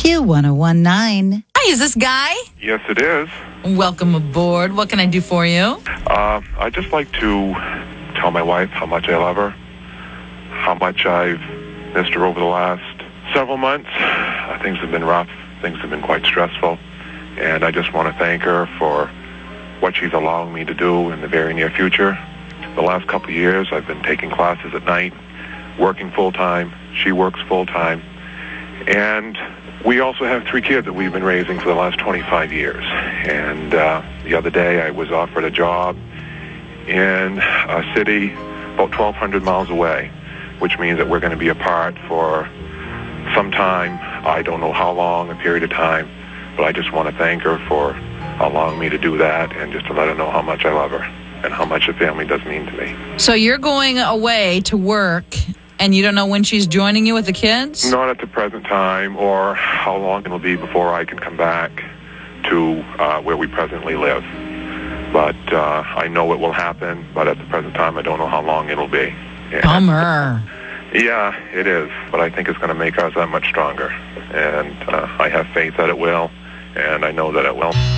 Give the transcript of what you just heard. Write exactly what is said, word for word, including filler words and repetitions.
Q one oh one point nine. Hi, is this Guy? Yes, it is. Welcome aboard. What can I do for you? Uh, I'd just like to tell my wife how much I love her, how much I've missed her over the last several months. Uh, things have been rough. Things have been quite stressful. And I just want to thank her for what she's allowing me to do in the very near future. The last couple of years, I've been taking classes at night, working full-time. She works full-time. And we also have three kids that we've been raising for the last twenty-five years. And uh, the other day, I was offered a job in a city about twelve hundred miles away, which means that we're going to be apart for some time. I don't know how long, a period of time, but I just want to thank her for allowing me to do that and just to let her know how much I love her and how much the family does mean to me. So you're going away to work, and you don't know when she's joining you with the kids? Not at the present time, or how long it'll be before I can come back to uh, where we presently live. But uh, I know it will happen, but at the present time, I don't know how long it'll be. And, Bummer. Yeah, it is, but I think it's going to make us that much stronger. And uh, I have faith that it will, and I know that it will.